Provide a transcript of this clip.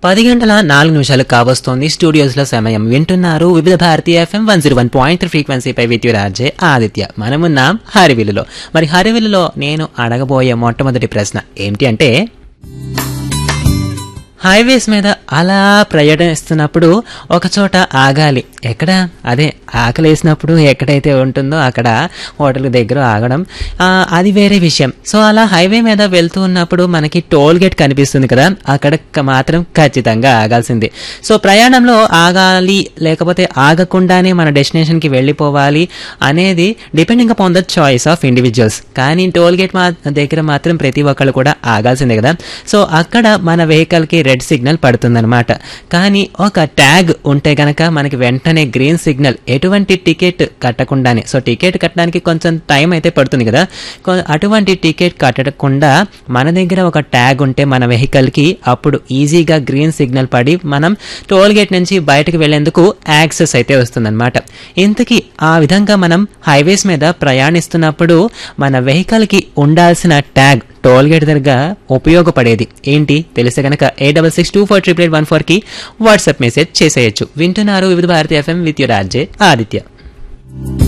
10:04 కావస్తోంది. స్టూడియోస్ లో సమయం. వింటున్నారు వివిధ భారతీయ FM 101.3 ఫ్రీక్వెన్సీపై with your RJ Aditya. మనమున్నాం హరివిలులో. మరి హరివిలులో నేను అడగబోయే మొట్టమొదటి ప్రశ్న ఏంటి అంటే, హైవేస్ మీద అలా ప్రయాణిస్తున్నప్పుడు ఒక చోట ఆగాలి. ఎక్కడ? అదే ఆకలేసినప్పుడు ఎక్కడైతే ఉంటుందో అక్కడ హోటల్ దగ్గర ఆగడం, అది వేరే విషయం. సో అలా హైవే మీద వెళ్తూ ఉన్నప్పుడు మనకి టోల్ గేట్ కనిపిస్తుంది కదా, అక్కడ మాత్రం ఖచ్చితంగా ఆగాల్సిందే. సో ప్రయాణంలో ఆగాలి లేకపోతే ఆగకుండానే మన డెస్టినేషన్కి వెళ్ళిపోవాలి అనేది depending upon the choice of individuals. కానీ టోల్ గేట్ దగ్గర మాత్రం ప్రతి ఒక్కళ్ళు కూడా ఆగాల్సిందే కదా. సో అక్కడ మన వెహికల్కి రెడ్ సిగ్నల్ పడుతుందన్నమాట. కానీ ఒక ట్యాగ్ ఉంటే గనక మనకి వెంటనే గ్రీన్ సిగ్నల్, ఎటువంటి టికెట్ కట్టకుండానే. సో టికెట్ కట్టడానికి కొంచెం టైం అయితే పడుతుంది కదా, అటువంటి టికెట్ కట్టకుండా మన దగ్గర ఒక ట్యాగ్ ఉంటే మన వెహికల్కి అప్పుడు ఈజీగా గ్రీన్ సిగ్నల్ పడి మనం టోల్ గేట్ నుంచి బయటకు వెళ్లేందుకు యాక్సెస్ అయితే వస్తుందన్నమాట. ఇంతకీ ఆ విధంగా మనం హైవేస్ మీద ప్రయాణిస్తున్నప్పుడు మన వెహికల్కి ఉండాల్సిన ట్యాగ్ టోల్ గేట్ దగ్గర ఉపయోగపడేది ఏంటి తెలిస్తే కనుక 8662438814కి వాట్సాప్ మెసేజ్ చేసేయచ్చు. వింటున్నారు వివిధ భారతీయ FM with your RJ Aditya.